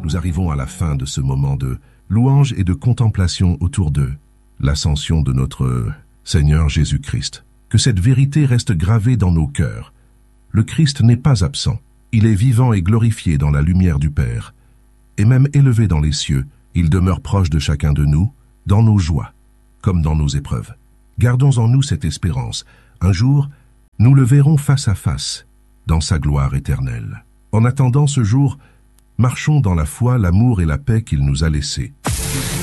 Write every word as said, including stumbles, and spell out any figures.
Nous arrivons à la fin de ce moment de louange et de contemplation autour de l'ascension de notre Seigneur Jésus-Christ. Que cette vérité reste gravée dans nos cœurs. Le Christ n'est pas absent. Il est vivant et glorifié dans la lumière du Père. Et même élevé dans les cieux, il demeure proche de chacun de nous, dans nos joies, comme dans nos épreuves. Gardons en nous cette espérance. Un jour, nous le verrons face à face, dans sa gloire éternelle. En attendant ce jour, marchons dans la foi, l'amour et la paix qu'il nous a laissés.